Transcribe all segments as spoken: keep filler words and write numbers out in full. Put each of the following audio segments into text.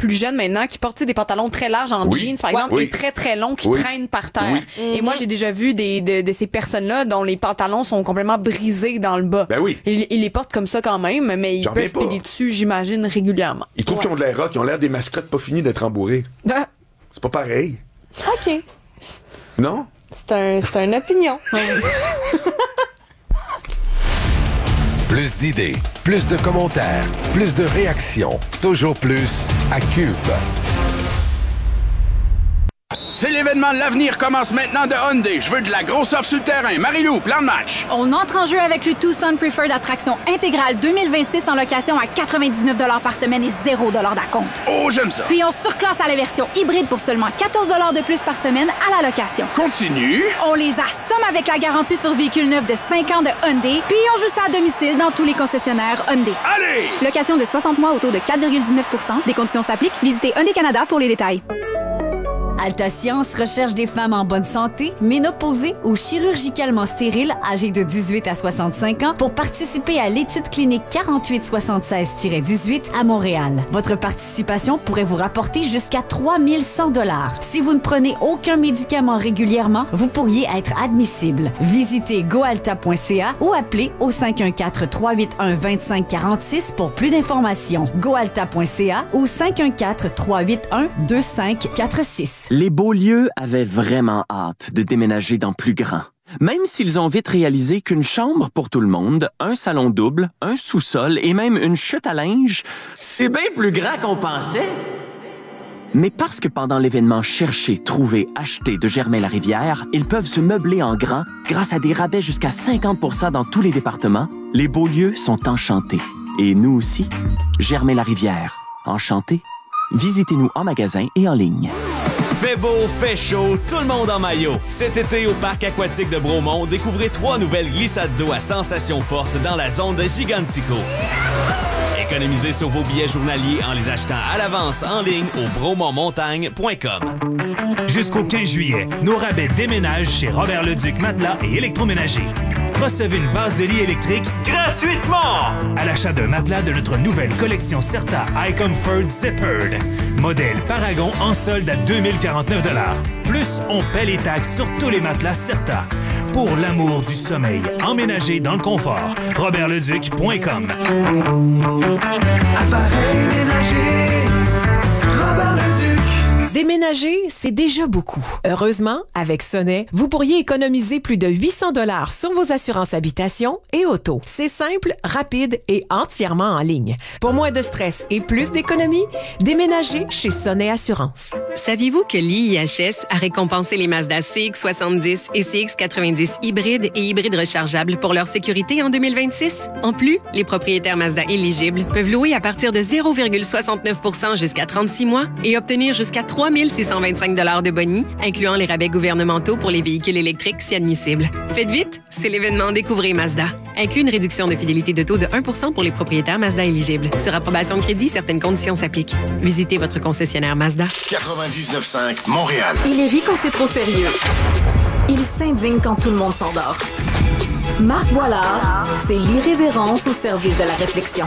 plus jeunes maintenant qui portent des pantalons très larges en oui. jeans, par ouais, exemple, oui. et très très longs qui oui. traînent par terre. Oui. Et Mm-hmm. moi, j'ai déjà vu des de, de ces personnes-là dont les pantalons sont complètement brisés dans le bas. Ben oui. Ils, ils les portent comme ça quand même, mais ils J'en peuvent reviens pas. payer dessus, j'imagine, régulièrement. Ils trouvent Ouais. qu'ils ont de l'air rock, ils ont l'air des mascottes pas finies d'être embourrées. Ah, C'est pas pareil. OK. Non? C'est un, c'est une opinion. Plus d'idées, plus de commentaires, plus de réactions. Toujours plus à Cube. C'est l'événement de l'avenir commence maintenant de Hyundai. Je veux de la grosse offre sur le terrain. Marie-Lou, plan de match. On entre en jeu avec le Tucson Preferred Attraction intégrale deux mille vingt-six en location à quatre-vingt-dix-neuf dollars par semaine et zéro dollars d'acompte. Oh, j'aime ça. Puis on surclasse à la version hybride pour seulement quatorze dollars de plus par semaine à la location. Continue. On les assomme avec la garantie sur véhicule neuf de cinq ans de Hyundai, puis on joue ça à domicile dans tous les concessionnaires Hyundai. Allez! Location de soixante mois au taux de quatre virgule dix-neuf pour cent. Des conditions s'appliquent. Visitez Hyundai Canada pour les détails. Alta Science recherche des femmes en bonne santé, ménopausées ou chirurgicalement stériles âgées de dix-huit à soixante-cinq ans pour participer à l'étude clinique quarante-huit soixante-seize dix-huit à Montréal. Votre participation pourrait vous rapporter jusqu'à trois mille cent dollars. Si vous ne prenez aucun médicament régulièrement, vous pourriez être admissible. Visitez goalta point c a ou appelez au cinq un quatre, trois huit un, deux cinq quatre six pour plus d'informations. goalta point c a ou cinq un quatre, trois huit un, deux cinq quatre six. Les Beaulieu avaient vraiment hâte de déménager dans plus grand. Même s'ils ont vite réalisé qu'une chambre pour tout le monde, un salon double, un sous-sol et même une chute à linge, c'est bien plus grand qu'on pensait. Mais parce que pendant l'événement Chercher, Trouver, Acheter de Germain-Larivière, ils peuvent se meubler en grand grâce à des rabais jusqu'à cinquante pour cent dans tous les départements, les Beaulieu sont enchantés. Et nous aussi. Germain-Larivière. Enchantés? Visitez-nous en magasin et en ligne. Fait beau, fait chaud, tout le monde en maillot. Cet été au parc aquatique de Bromont, découvrez trois nouvelles glissades d'eau à sensations fortes dans la zone de Gigantico. Économisez sur vos billets journaliers en les achetant à l'avance en ligne au bromont montagne point com. Jusqu'au quinze juillet, nos rabais déménagent chez Robert Leduc Matelas et Électroménager. Recevez une base de lit électrique gratuitement à l'achat d'un matelas de notre nouvelle collection Certa iComfort Zippered. Modèle Paragon en solde à deux mille quarante-neuf dollars. Plus, on paie les taxes sur tous les matelas Certa. Pour l'amour du sommeil, emménagé dans le confort. robert leduc point com. Appareil ménager, Robert Leduc. Déménager, c'est déjà beaucoup. Heureusement, avec Sonnet, vous pourriez économiser plus de huit cents dollars sur vos assurances habitation et auto. C'est simple, rapide et entièrement en ligne. Pour moins de stress et plus d'économie, déménagez chez Sonnet Assurance. Saviez-vous que l'I I H S a récompensé les Mazda C X soixante-dix et C X quatre-vingt-dix hybrides et hybrides rechargeables pour leur sécurité en deux mille vingt-six? En plus, les propriétaires Mazda éligibles peuvent louer à partir de zéro virgule soixante-neuf pour cent jusqu'à trente-six mois et obtenir jusqu'à trois mille six cent vingt-cinq dollars de boni, incluant les rabais gouvernementaux pour les véhicules électriques si admissibles. Faites vite, c'est l'événement Découvrez Mazda. Inclut une réduction de fidélité de taux de un pour cent pour les propriétaires Mazda éligibles. Sur approbation de crédit, certaines conditions s'appliquent. Visitez votre concessionnaire Mazda. quatre-vingt-dix-neuf virgule cinq Montréal. Il rit quand c'est trop sérieux. Il s'indigne quand tout le monde s'endort. Marc Boilard, c'est l'irrévérence au service de la réflexion.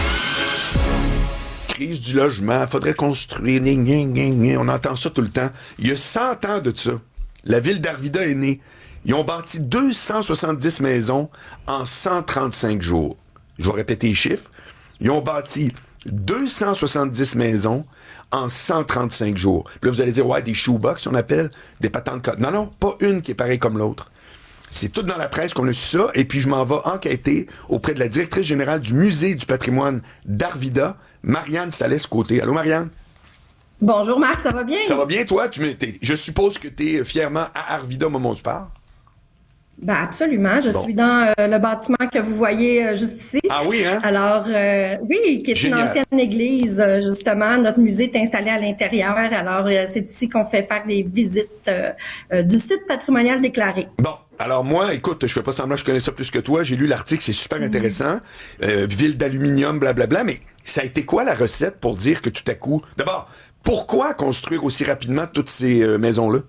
Crise du logement, faudrait construire, gna, gna, gna, gna. On entend ça tout le temps. Il y a cent ans de ça, la ville d'Arvida est née. Ils ont bâti deux cent soixante-dix maisons en cent trente-cinq jours. Je vais répéter les chiffres. Ils ont bâti deux cent soixante-dix maisons en cent trente-cinq jours. Puis là, vous allez dire, ouais, des shoebox, on appelle, des patentes de... Non, non, pas une qui est pareille comme l'autre. C'est tout dans la presse qu'on a su ça, et puis je m'en vais enquêter auprès de la directrice générale du Musée du patrimoine d'Arvida, Marianne Salès-Côté. Allô, Marianne? Bonjour, Marc, ça va bien? Ça va bien, toi? Tu m'es, je suppose que tu es fièrement à Arvida au moment où tu parles? Ben absolument. Je bon. suis dans euh, le bâtiment que vous voyez euh, juste ici. Ah oui, hein? Alors, euh, oui, qui est Génial. Une ancienne église, euh, justement. Notre musée est installé à l'intérieur. Alors, euh, c'est ici qu'on fait faire des visites euh, euh, du site patrimonial déclaré. Bon. Alors moi, écoute, je fais pas semblant, je connais ça plus que toi. J'ai lu l'article, c'est super intéressant. Mmh. Euh, ville d'aluminium, blablabla. Mais ça a été quoi la recette pour dire que tout à coup... D'abord, pourquoi construire aussi rapidement toutes ces euh, maisons-là?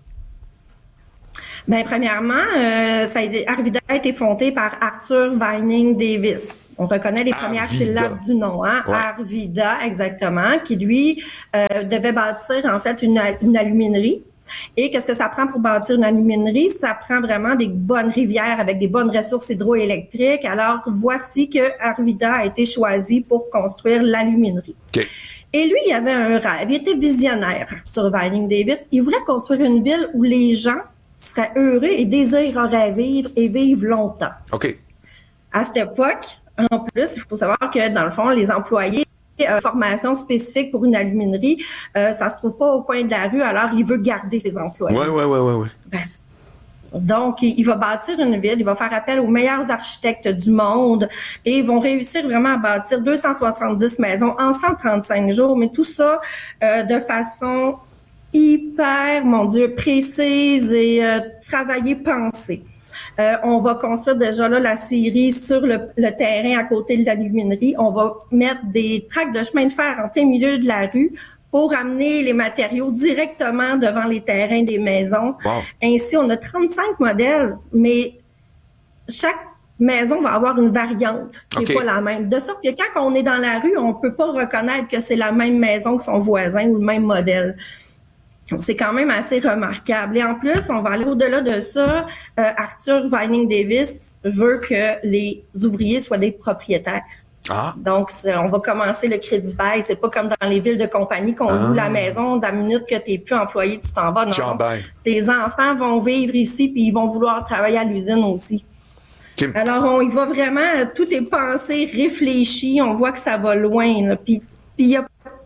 Ben premièrement, euh, ça a été, Arvida a été fondé par Arthur Vining Davis. On reconnaît les premières Arvida. syllabes du nom, hein? Ouais. Arvida, exactement, qui lui euh, devait bâtir en fait une, une aluminerie. Et qu'est-ce que ça prend pour bâtir une aluminerie? Ça prend vraiment des bonnes rivières avec des bonnes ressources hydroélectriques. Alors, voici que Arvida a été choisi pour construire l'aluminerie. OK. Et lui, il avait un rêve. Il était visionnaire, Arthur Vining Davis. Il voulait construire une ville où les gens seraient heureux et désireraient vivre et vivre longtemps. OK. À cette époque, en plus, il faut savoir que, dans le fond, les employés, euh, formation spécifique pour une aluminerie, euh, ça se trouve pas au coin de la rue, alors il veut garder ses employés. Ouais, ouais, ouais, ouais, ouais. Ben, donc, il va bâtir une ville, il va faire appel aux meilleurs architectes du monde et ils vont réussir vraiment à bâtir deux cent soixante-dix maisons en cent trente-cinq jours, mais tout ça euh, de façon hyper, mon Dieu, précise et euh, travaillée, pensée. Euh, on va construire déjà là la scierie sur le, le terrain à côté de l'aluminerie. On va mettre des tracts de chemin de fer en plein milieu de la rue pour amener les matériaux directement devant les terrains des maisons. Wow. Ainsi, on a trente-cinq modèles, mais chaque maison va avoir une variante qui n'est Okay. pas la même. De sorte que quand on est dans la rue, on peut pas reconnaître que c'est la même maison que son voisin ou le même modèle. C'est quand même assez remarquable. Et en plus, on va aller au-delà de ça. Euh, Arthur Vining Davis veut que les ouvriers soient des propriétaires. Ah. Donc, c'est- on va commencer le crédit bail. C'est pas comme dans les villes de compagnie qu'on Ah. loue la maison. Dans la minute que t'es plus employé, tu t'en vas. Non. Jean bail. Tes enfants vont vivre ici puis ils vont vouloir travailler à l'usine aussi. Kim. Alors, on y va vraiment. euh, Tout est pensé, réfléchi. On voit que ça va loin. Là. Puis, puis il y a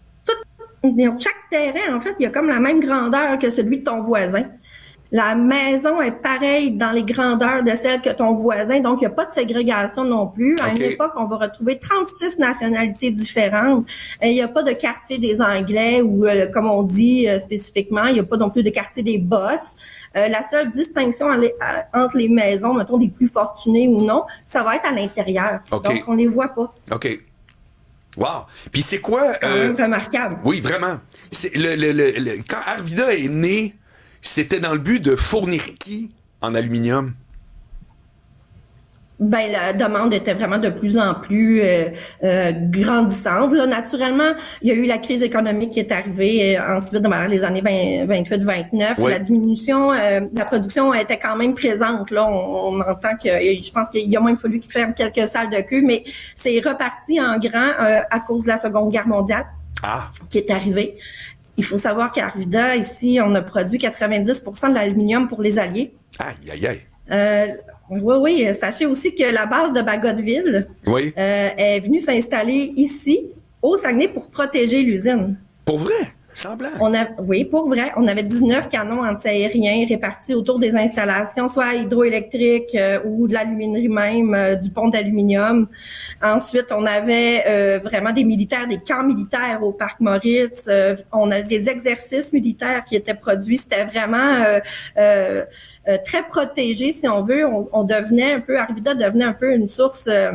chaque terrain, en fait, il y a comme la même grandeur que celui de ton voisin. La maison est pareille dans les grandeurs de celle que ton voisin, donc il n'y a pas de ségrégation non plus. À OK. une époque, on va retrouver trente-six nationalités différentes. Et il n'y a pas de quartier des Anglais ou, euh, comme on dit euh, spécifiquement, il n'y a pas non plus de quartier des Boss. Euh, la seule distinction en les- à- entre les maisons, mettons, des plus fortunés ou non, ça va être à l'intérieur. OK. Donc, on les voit pas. OK. Wow. Puis c'est quoi... Quand euh, même remarquable. Oui, vraiment. C'est le, le, le, le- quand Arvida est né, c'était dans le but de fournir qui en aluminium? Ben, la demande était vraiment de plus en plus euh, euh, grandissante. Là, naturellement, il y a eu la crise économique qui est arrivée euh, ensuite dans les années vingt, vingt-huit vingt-neuf. Ouais. La diminution euh, de la production était quand même présente. Là, on, on entend que je pense qu'il a même fallu qu'ils ferment quelques salles de queue, mais c'est reparti en grand euh, à cause de la Seconde Guerre mondiale Ah. qui est arrivée. Il faut savoir qu'à Arvida, ici, on a produit quatre-vingt-dix pour cent de l'aluminium pour les Alliés. Aïe, aïe, aïe. Euh, oui, oui. Sachez aussi que la base de Bagotville Oui. euh, est venue s'installer ici, au Saguenay, pour protéger l'usine. Pour vrai? Semblant. On a, oui, pour vrai. On avait dix-neuf canons anti-aériens répartis autour des installations, soit hydroélectriques euh, ou de l'aluminerie même, euh, du pont d'aluminium. Ensuite, on avait euh, vraiment des militaires, des camps militaires au Parc Moritz. Euh, on a des exercices militaires qui étaient produits. C'était vraiment euh, euh, euh, très protégé, si on veut. On, on devenait un peu, Arvida devenait un peu une source... euh,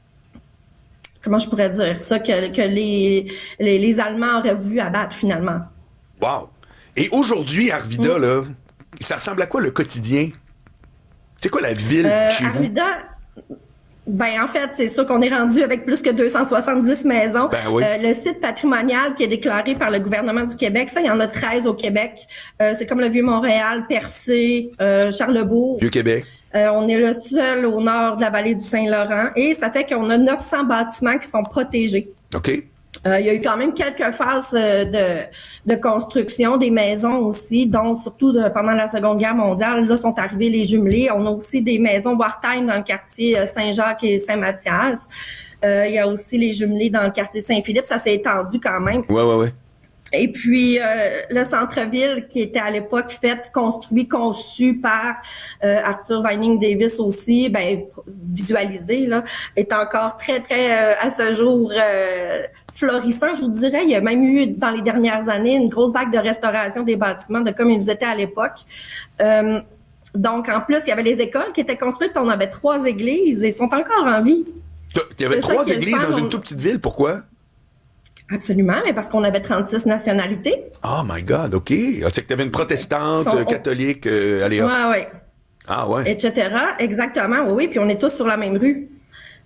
comment je pourrais dire ça, que, que les, les, les Allemands auraient voulu abattre finalement. Wow. Et aujourd'hui, Arvida, Mm. là, ça ressemble à quoi le quotidien? C'est quoi la ville Euh, chez vous? Arvida, ben en fait, c'est sûr qu'on est rendu avec plus que deux cent soixante-dix maisons. Ben oui. Euh, le site patrimonial qui est déclaré par le gouvernement du Québec, ça, il y en a treize au Québec. Euh, c'est comme le Vieux-Montréal, Percé, euh, Charlebourg. Vieux-Québec. Euh, on est le seul au nord de la vallée du Saint-Laurent et ça fait qu'on a neuf cents bâtiments qui sont protégés. OK. Euh, il y a eu quand même quelques phases euh, de, de construction des maisons aussi, dont surtout de, pendant la Seconde Guerre mondiale, là sont arrivés les jumelés. On a aussi des maisons wartime dans le quartier euh, Saint-Jacques et Saint-Mathias. Euh, il y a aussi les jumelés dans le quartier Saint-Philippe. Ça s'est étendu quand même. Ouais, ouais, ouais. Et puis, euh, le centre-ville qui était à l'époque fait, construit, conçu par euh, Arthur Vining Davis aussi, ben visualisé, là, est encore très, très, euh, à ce jour, euh, florissant, je vous dirais. Il y a même eu, dans les dernières années, une grosse vague de restauration des bâtiments de comme ils étaient à l'époque. Euh, donc, en plus, il y avait les écoles qui étaient construites. On avait trois églises et sont encore en vie. Il y avait C'est ça trois qui est le églises fun, dans on- une toute petite ville. Pourquoi? Absolument, mais parce qu'on avait trente-six nationalités. Oh my God, OK. Ah, c'est que tu avais une protestante, Sont- euh, catholique, euh, allez hop. Ouais, ouais. Ah ouais. et cetera. Exactement, oui, oui. Puis on est tous sur la même rue.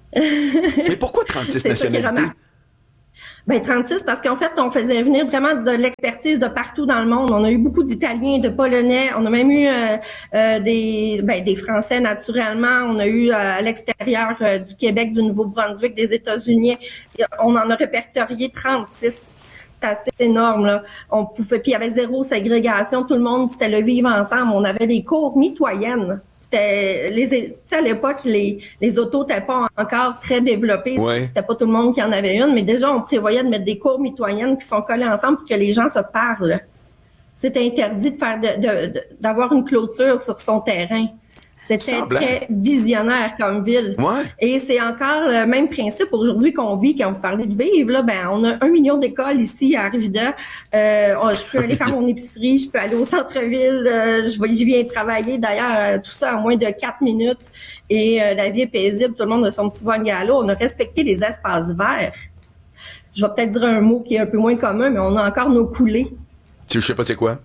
Mais pourquoi trente-six C'est ça qui est nationalités? remarquable. Ben trente-six parce qu'en fait, on faisait venir vraiment de l'expertise de partout dans le monde. On a eu beaucoup d'Italiens, de Polonais. On a même eu euh, euh, des ben, des Français naturellement. On a eu euh, à l'extérieur euh, du Québec, du Nouveau-Brunswick, des États-Unis. On en a répertorié trente-six. C'était assez énorme, là. On pouvait, puis il y avait zéro ségrégation. Tout le monde, c'était le vivre ensemble. On avait des cours mitoyennes. C'était les, tu sais, à l'époque, les, les autos n'étaient pas encore très développées. Ouais. C'était pas tout le monde qui en avait une, mais déjà, on prévoyait de mettre des cours mitoyennes qui sont collées ensemble pour que les gens se parlent. C'était interdit de faire, de, de, de- d'avoir une clôture sur son terrain. C'était Semblant. très visionnaire comme ville. Ouais. Et c'est encore le même principe aujourd'hui qu'on vit quand vous parlez de vivre. Là, ben, on a un million d'écoles ici à Arvida. Euh, oh, je peux aller faire mon épicerie, je peux aller au centre-ville, euh, je, vais, je viens travailler. D'ailleurs, euh, tout ça en moins de quatre minutes. Et euh, la vie est paisible, tout le monde a son petit bungalow. On a respecté les espaces verts. Je vais peut-être dire un mot qui est un peu moins commun, mais on a encore nos coulées. Tu je sais pas c'est quoi.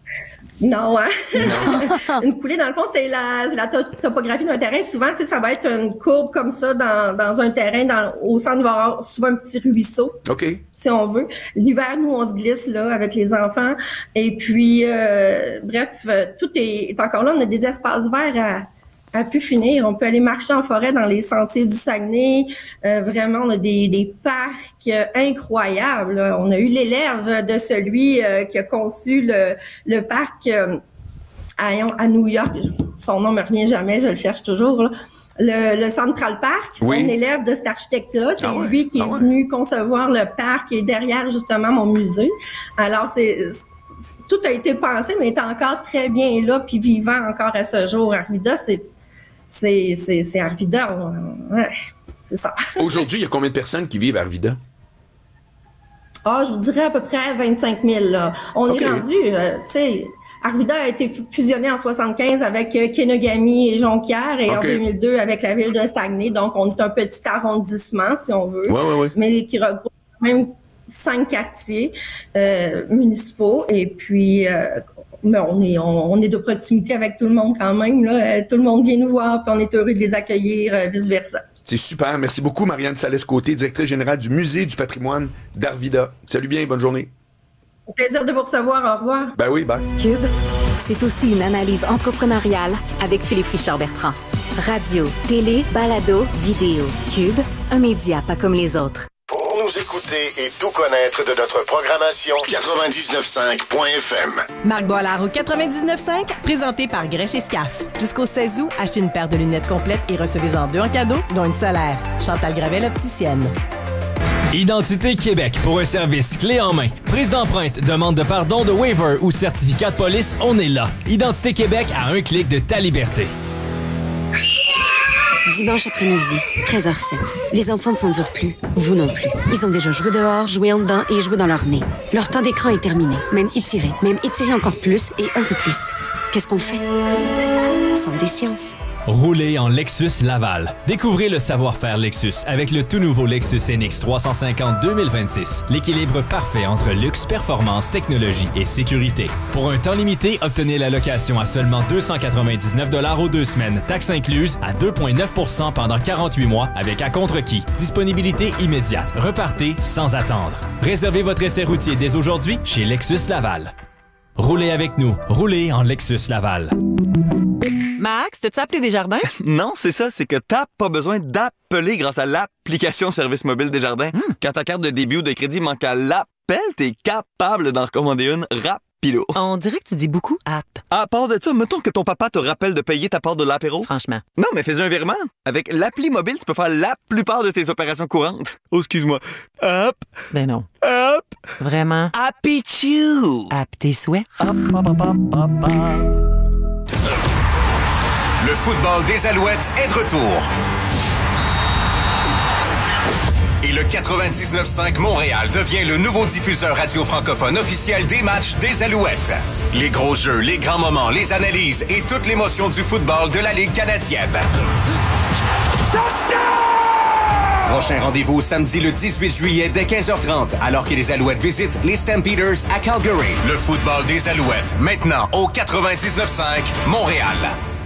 Non, hein? Une coulée, dans le fond, c'est la, c'est la to- topographie d'un terrain. Souvent, tu sais, ça va être une courbe comme ça dans, dans un terrain. Dans, au centre, il va y avoir souvent un petit ruisseau, OK. si on veut. L'hiver, nous, on se glisse là avec les enfants. Et puis, euh, bref, euh, tout est, est encore là. On a des espaces verts à à pu finir. On peut aller marcher en forêt dans les sentiers du Saguenay. Euh, vraiment, on a des, des parcs euh, incroyables. là. On a eu l'élève de celui euh, qui a conçu le, le parc euh, à, à New York. Son nom me revient jamais, je le cherche toujours. Là. Le, le Central Park, c'est Oui. un élève de cet architecte-là. C'est Ah ouais, lui qui est ah ouais. venu concevoir le parc qui est derrière justement mon musée. Alors, c'est... Tout a été pensé, mais est encore très bien là, puis vivant encore à ce jour. Arvida, c'est... C'est, c'est, c'est Arvida. on- Ouais, c'est ça. Aujourd'hui, il y a combien de personnes qui vivent à Arvida? Ah, je vous dirais à peu près vingt-cinq mille, là. On Ok. est rendu, euh, tu sais, Arvida a été fu- fusionné en soixante-quinze avec euh, Kenogami et Jonquière et en Ok. deux mille deux avec la ville de Saguenay. Donc, on est un petit arrondissement, si on veut. Ouais, ouais, ouais. Mais qui regroupe quand même cinq quartiers euh, municipaux. Et puis, euh, mais on est on, on est de proximité avec tout le monde quand même. Là. Euh, Tout le monde vient nous voir, puis on est heureux de les accueillir, euh, vice-versa. C'est super. Merci beaucoup, Marianne Salès-Côté, directrice générale du Musée du patrimoine d'Arvida. Salut bien, bonne journée. Au plaisir de vous recevoir. Au revoir. Ben oui, bye. Cube, c'est aussi une analyse entrepreneuriale avec Philippe Richard-Bertrand. Radio, télé, balado, vidéo. Cube, un média pas comme les autres. Pour nous écouter et tout connaître de notre programmation, quatre-vingt-dix-neuf cinq point F M. Marc Boilard au quatre-vingt-dix-neuf cinq, présenté par Grèche et Scaf. Jusqu'au seize août, achetez une paire de lunettes complètes et recevez-en deux en cadeau, dont une solaire. Chantal Gravel, opticienne. Identité Québec pour un service clé en main. Prise d'empreinte, demande de pardon, de waiver ou certificat de police, on est là. Identité Québec à un clic de ta liberté. Dimanche après-midi, treize heures zéro sept. Les enfants ne s'endurent plus. Vous non plus. Ils ont déjà joué dehors, joué en dedans et joué dans leur nez. Leur temps d'écran est terminé. Même étiré. Même étiré encore plus et un peu plus. Qu'est-ce qu'on fait? Sans des sciences. Roulez en Lexus Laval. Découvrez le savoir-faire Lexus avec le tout nouveau Lexus N X trois cent cinquante deux mille vingt-six. L'équilibre parfait entre luxe, performance, technologie et sécurité. Pour un temps limité, obtenez la location à seulement deux cent quatre-vingt-dix-neuf dollars aux deux semaines, taxes incluses, à deux virgule neuf pour cent pendant quarante-huit mois avec à-contre-qui. Disponibilité immédiate. Repartez sans attendre. Réservez votre essai routier dès aujourd'hui chez Lexus Laval. Roulez avec nous. Roulez en Lexus Laval. Max, t'as-tu appelé Desjardins? Non, c'est ça, c'est que t'as pas besoin d'appeler grâce à l'application Service mobile Desjardins. Mm. Quand ta carte de débit ou de crédit manque à l'appel, t'es capable d'en recommander une rapido. On dirait que tu dis beaucoup app. À part de ça, mettons que ton papa te rappelle de payer ta part de l'apéro. Franchement. Non, mais fais un virement. Avec l'appli mobile, tu peux faire la plupart de tes opérations courantes. Oh, excuse-moi. App. Ben non. App. Vraiment. Appichou. App tes souhaits. Hop, hop, hop, hop, hop, hop. Le football des Alouettes est de retour. Et le quatre-vingt-dix-neuf cinq Montréal devient le nouveau diffuseur radio francophone officiel des matchs des Alouettes. Les gros jeux, les grands moments, les analyses et toute l'émotion du football de la Ligue canadienne. Prochain rendez-vous samedi le dix-huit juillet dès quinze heures trente, alors que les Alouettes visitent les Stampeders à Calgary. Le football des Alouettes, maintenant au quatre-vingt-dix-neuf cinq Montréal.